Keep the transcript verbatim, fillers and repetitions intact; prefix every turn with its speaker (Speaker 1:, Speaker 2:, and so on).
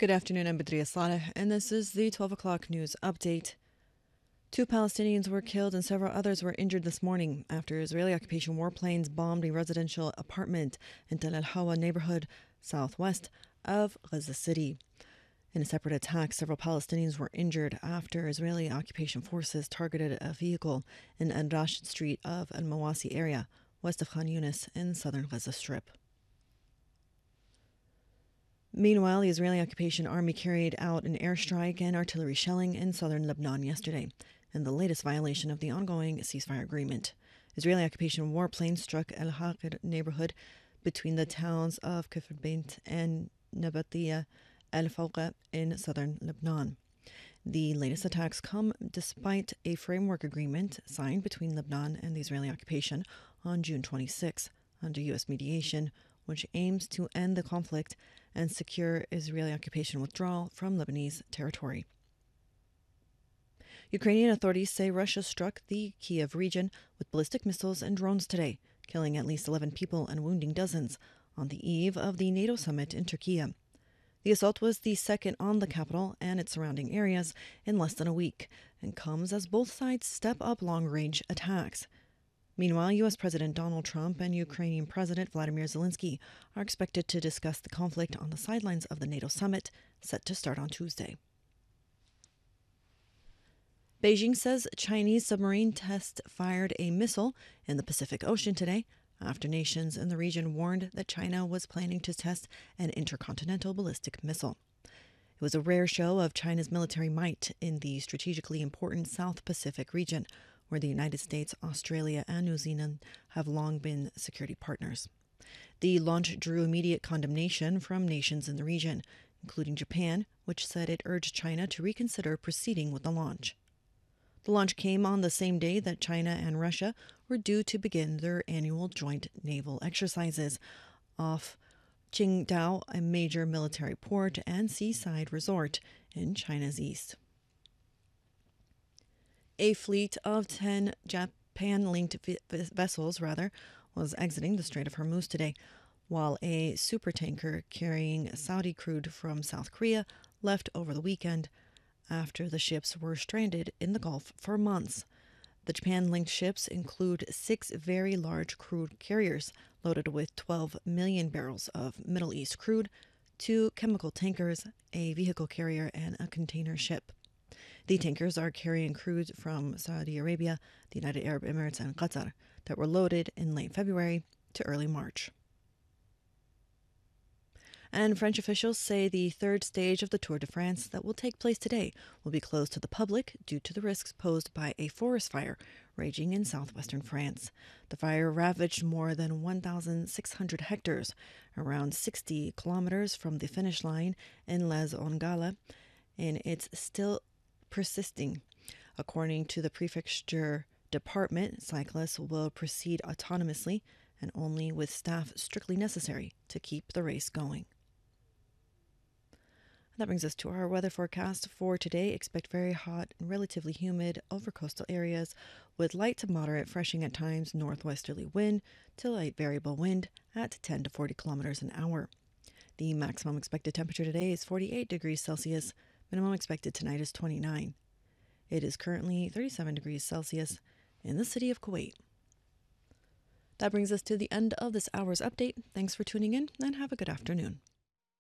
Speaker 1: Good afternoon, I'm Badria Saleh, and this is the twelve o'clock news update. Two Palestinians were killed and several others were injured this morning after Israeli occupation warplanes bombed a residential apartment in Tel El Hawa neighborhood southwest of Gaza City. In a separate attack, several Palestinians were injured after Israeli occupation forces targeted a vehicle in Al Rashid Street of Al Mawasi area, west of Khan Yunis in southern Gaza Strip. Meanwhile, the Israeli occupation army carried out an airstrike and artillery shelling in southern Lebanon yesterday, in the latest violation of the ongoing ceasefire agreement. Israeli occupation warplanes struck El Haqir neighborhood between the towns of Kfr Bint and Nabatiya El Fawqa in southern Lebanon. The latest attacks come despite a framework agreement signed between Lebanon and the Israeli occupation on June twenty-sixth under U S mediation, which aims to end the conflict and secure Israeli occupation withdrawal from Lebanese territory. Ukrainian authorities say Russia struck the Kiev region with ballistic missiles and drones today, killing at least eleven people and wounding dozens on the eve of the NATO summit in Turkey. The assault was the second on the capital and its surrounding areas in less than a week and comes as both sides step up long-range attacks. Meanwhile, U S President Donald Trump and Ukrainian President Vladimir Zelensky are expected to discuss the conflict on the sidelines of the NATO summit set to start on Tuesday. Beijing says Chinese submarine test fired a missile in the Pacific Ocean today after nations in the region warned that China was planning to test an intercontinental ballistic missile. It was a rare show of China's military might in the strategically important South Pacific region, where the United States, Australia, and New Zealand have long been security partners. The launch drew immediate condemnation from nations in the region, including Japan, which said it urged China to reconsider proceeding with the launch. The launch came on the same day that China and Russia were due to begin their annual joint naval exercises off Qingdao, a major military port and seaside resort in China's east. A fleet of ten Japan-linked vessels, rather, was exiting the Strait of Hormuz today, while a supertanker carrying Saudi crude from South Korea left over the weekend after the ships were stranded in the Gulf for months. The Japan-linked ships include six very large crude carriers loaded with twelve million barrels of Middle East crude, two chemical tankers, a vehicle carrier, and a container ship. The tankers are carrying crude from Saudi Arabia, the United Arab Emirates, and Qatar that were loaded in late February to early March. And French officials say the third stage of the Tour de France that will take place today will be closed to the public due to the risks posed by a forest fire raging in southwestern France. The fire ravaged more than one thousand six hundred hectares, around sixty kilometers from the finish line in Les Ongalles, and it's still persisting. According to the prefecture department, cyclists will proceed autonomously and only with staff strictly necessary to keep the race going. That brings us to our weather forecast for today. Expect very hot and relatively humid over coastal areas with light to moderate freshening at times northwesterly wind to light variable wind at ten to forty kilometers an hour. The maximum expected temperature today is forty-eight degrees Celsius. Minimum expected tonight is twenty-nine. It is currently thirty-seven degrees Celsius in the city of Kuwait. That brings us to the end of this hour's update. Thanks for tuning in and have a good afternoon.